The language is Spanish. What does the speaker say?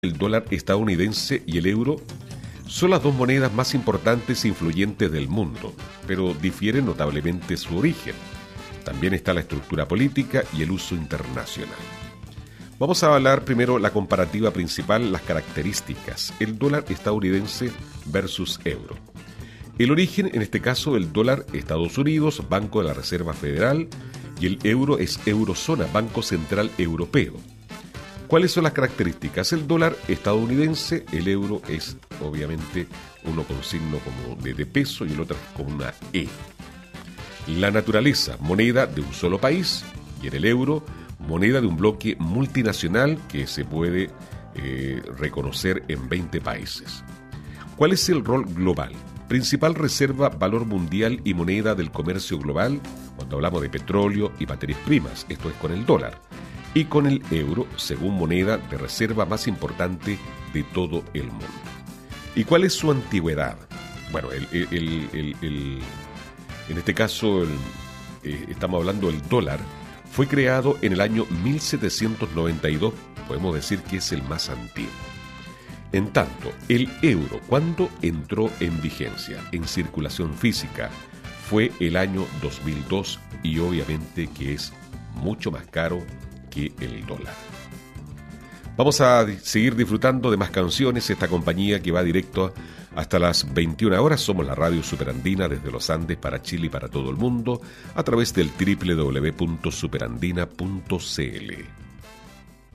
El dólar estadounidense y el euro son las dos monedas más importantes e influyentes del mundo, pero difieren notablemente su origen. También está la estructura política y el uso internacional. Vamos a hablar primero la comparativa principal, las características, el dólar estadounidense versus euro. El origen, en este caso, el dólar Estados Unidos, Banco de la Reserva Federal, y el euro es Eurozona, Banco Central Europeo. ¿Cuáles son las características? El dólar estadounidense, el euro es obviamente uno con signo como de peso y el otro con una E. La naturaleza, moneda de un solo país, y en el euro, moneda de un bloque multinacional que se puede reconocer en 20 países. ¿Cuál es el rol global? Principal reserva, valor mundial y moneda del comercio global cuando hablamos de petróleo y materias primas, esto es con el dólar. Y con el euro, según moneda de reserva más importante de todo el mundo. ¿Y cuál es su antigüedad? Bueno, en este caso, estamos hablando del dólar, fue creado en el año 1792, podemos decir que es el más antiguo. En tanto, el euro, ¿cuándo entró en vigencia, en circulación física? Fue el año 2002 y obviamente que es mucho más caro que el dólar. Vamos a seguir disfrutando de más canciones, esta compañía que va directo hasta las 21 horas. Somos la Radio Superandina desde los Andes para Chile y para todo el mundo a través del www.superandina.cl.